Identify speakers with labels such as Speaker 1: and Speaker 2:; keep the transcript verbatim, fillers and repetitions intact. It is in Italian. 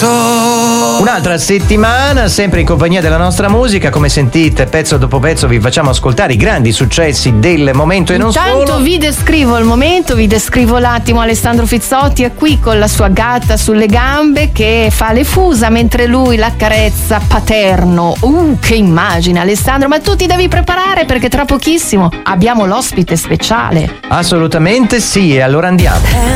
Speaker 1: Un'altra settimana, sempre in compagnia della nostra musica, come sentite pezzo dopo pezzo vi facciamo ascoltare i grandi successi del momento e non
Speaker 2: Intanto
Speaker 1: solo.
Speaker 2: vi descrivo il momento, vi descrivo l'attimo. Alessandro Fizzotti è qui con la sua gatta sulle gambe che fa le fusa mentre lui l'accarezza paterno. Uh, che immagine Alessandro, ma tu ti devi preparare perché tra pochissimo abbiamo l'ospite speciale.
Speaker 1: Assolutamente sì, e allora andiamo.